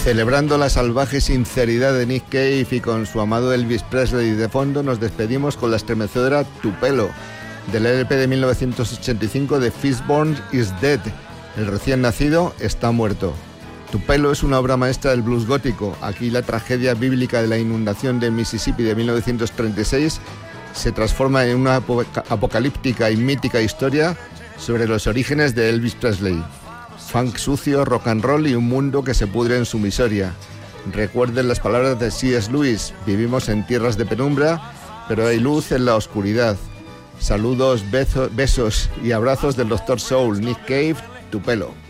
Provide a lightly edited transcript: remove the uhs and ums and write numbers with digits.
Celebrando la salvaje sinceridad de Nick Cave y con su amado Elvis Presley de fondo, nos despedimos con la estremecedora Tupelo, del LP de 1985 de Fishbone is Dead, el recién nacido está muerto. Tupelo es una obra maestra del blues gótico. Aquí la tragedia bíblica de la inundación de Mississippi de 1936 se transforma en una apocalíptica y mítica historia sobre los orígenes de Elvis Presley. Funk sucio, rock and roll y un mundo que se pudre en su miseria. Recuerden las palabras de C.S. Lewis: vivimos en tierras de penumbra, pero hay luz en la oscuridad. Saludos, besos y abrazos del Dr. Soul, Nick Cave, Tupelo.